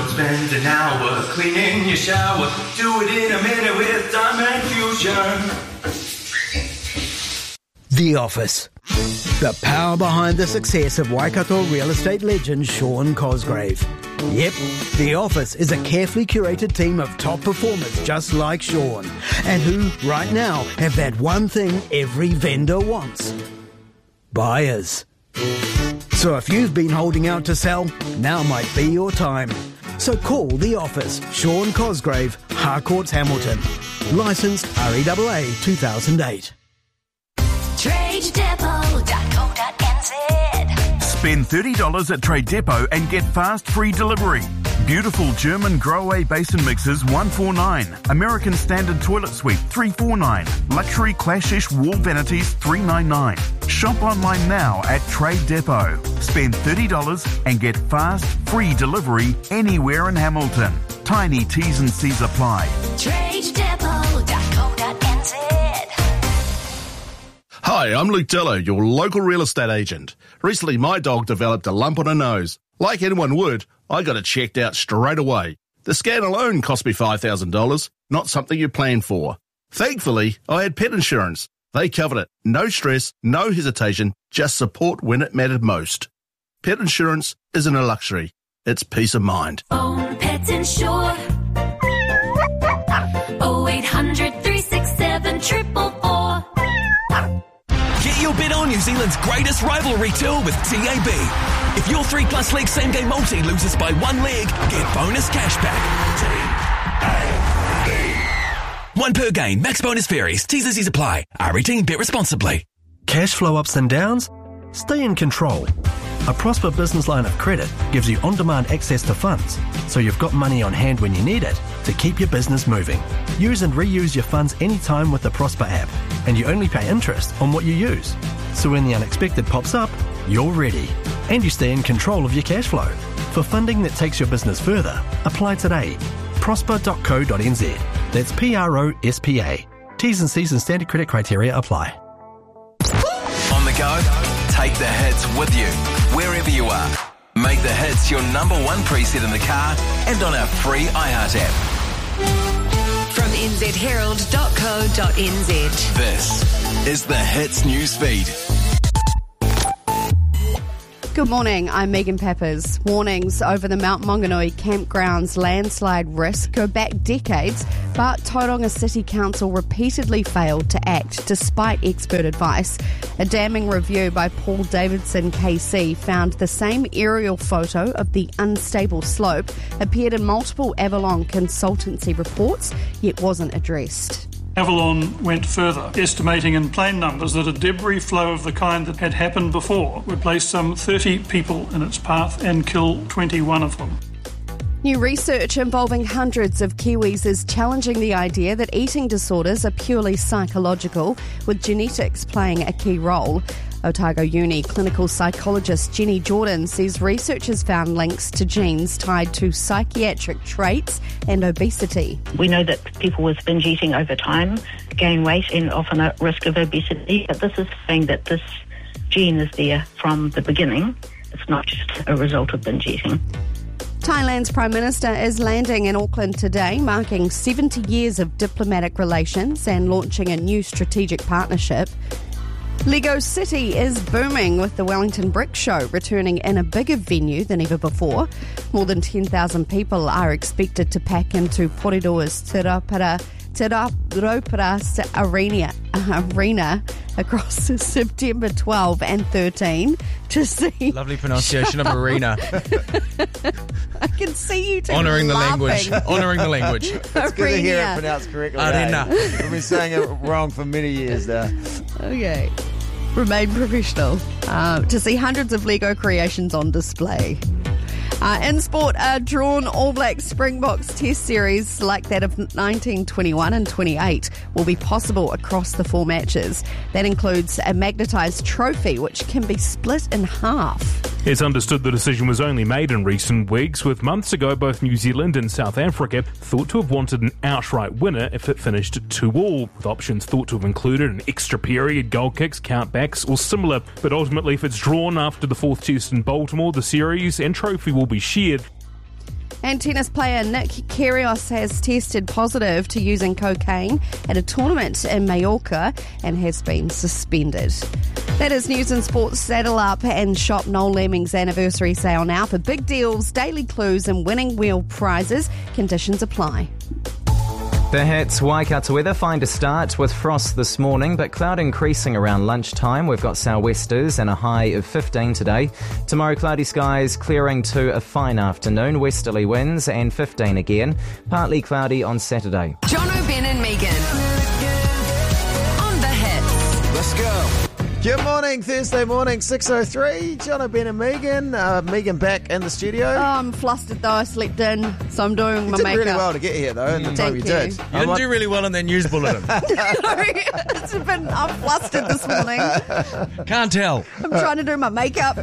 spend an hour cleaning your shower. Do it in a minute with Diamond Fusion. The Office. The power behind the success of Waikato real estate legend Sean Cosgrave. Yep, The Office is a carefully curated team of top performers just like Sean, and who, right now, have that one thing every vendor wants. Buyers. So if you've been holding out to sell, now might be your time. So call The Office, Sean Cosgrave, Harcourts Hamilton. Licensed REAA 2008. TradeDepot.co.nz. Spend $30 at Trade Depot and get fast free delivery. Beautiful German Grohe basin mixers $149. American Standard Toilet Suite $349. Luxury Clashish wall vanities $399. Shop online now at Trade Depot. Spend $30 and get fast free delivery anywhere in Hamilton. Tiny T's and C's apply. TradeDepot.co.nz. Hi, I'm Luke Dello, your local real estate agent. Recently, my dog developed a lump on her nose. Like anyone would, I got it checked out straight away. The scan alone cost me $5,000, not something you plan for. Thankfully, I had pet insurance. They covered it. No stress, no hesitation, just support when it mattered most. Pet insurance isn't a luxury. It's peace of mind. Own Pet Insure. 0800 367 444. Get your bid on New Zealand's greatest rivalry tour with TAB. If your 3+ leg same game multi loses by one leg, get bonus cash back. TAB. One per game, max bonus varies. T's and C's apply. R18, bet responsibly. Cash flow ups and downs? Stay in control. A Prosper business line of credit gives you on-demand access to funds, so you've got money on hand when you need it to keep your business moving. Use and reuse your funds anytime with the Prosper app, and you only pay interest on what you use. So when the unexpected pops up, you're ready, and you stay in control of your cash flow. For funding that takes your business further, apply today. Prosper.co.nz. That's PROSPA. T's and C's and standard credit criteria apply. On the go? Take the hits with you, wherever you are. Make the hits your number one preset in the car and on our free iHeart app. From nzherald.co.nz. This is the Hits newsfeed. Good morning, I'm Megan Peppers. Warnings over the Mount Maunganui campground's landslide risk go back decades, but Tauranga City Council repeatedly failed to act despite expert advice. A damning review by Paul Davidson KC found the same aerial photo of the unstable slope appeared in multiple Avalon consultancy reports, yet wasn't addressed. Avalon went further, estimating in plain numbers that a debris flow of the kind that had happened before would place some 30 people in its path and kill 21 of them. New research involving hundreds of Kiwis is challenging the idea that eating disorders are purely psychological, with genetics playing a key role. Otago Uni clinical psychologist Jenny Jordan says research has found links to genes tied to psychiatric traits and obesity. We know that people with binge eating over time gain weight and often at risk of obesity, but this is saying that this gene is there from the beginning. It's not just a result of binge eating. Thailand's Prime Minister is landing in Auckland today, marking 70 years of diplomatic relations and launching a new strategic partnership. Lego City is booming, with the Wellington Brick Show returning in a bigger venue than ever before. More than 10,000 people are expected to pack into Porirua Te Raupara Arena across September 12 and 13 to see... Lovely pronunciation of arena. I can see you two Honouring the laughing. language. Honouring the language. It's good to hear it pronounced correctly. Arena. We've been saying it wrong for many years now. Okay. Remain professional. To see hundreds of Lego creations on display. In sport, a drawn All Blacks Springboks Test series like that of 1921 and 28 will be possible across the four matches. That includes a magnetised trophy which can be split in half. It's understood the decision was only made in recent weeks, with months ago both New Zealand and South Africa thought to have wanted an outright winner if it finished 2-2, with options thought to have included an extra period, goal kicks, countbacks or similar. But ultimately, if it's drawn after the fourth test in Baltimore, the series and trophy will be shared. And tennis player Nick Kyrgios has tested positive to using cocaine at a tournament in Mallorca and has been suspended. That is news and sports. Saddle up and shop Noel Lemming's anniversary sale now for big deals, daily clues and winning wheel prizes. Conditions apply. The Hits Waikato weather find a start with frost this morning, but cloud increasing around lunchtime. We've got sou'westers and a high of 15 today. Tomorrow, cloudy skies clearing to a fine afternoon, westerly winds and 15 again. Partly cloudy on Saturday. Jono, Ben and Megan. On the Hits. Let's go. Good morning, Thursday morning, 6:03. John O'Ben and Megan. Megan back in the studio. Oh, I'm flustered though. I slept in, so I'm doing my did makeup. really well to get here, though, in the time you did. You didn't do really well in that news bulletin. I'm flustered this morning. Can't tell. I'm trying to do my makeup.